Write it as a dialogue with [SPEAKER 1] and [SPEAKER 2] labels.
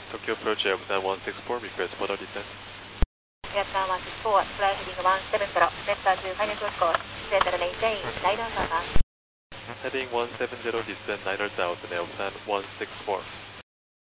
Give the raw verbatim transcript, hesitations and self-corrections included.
[SPEAKER 1] Tokyo approach Airbusan one six four, request further descent.
[SPEAKER 2] Airbusan one six four, flight heading one seven zero, descent to final approach course, descent and maintain, nine south.
[SPEAKER 1] Heading one seven zero, descent nine south, Airbusan one six four.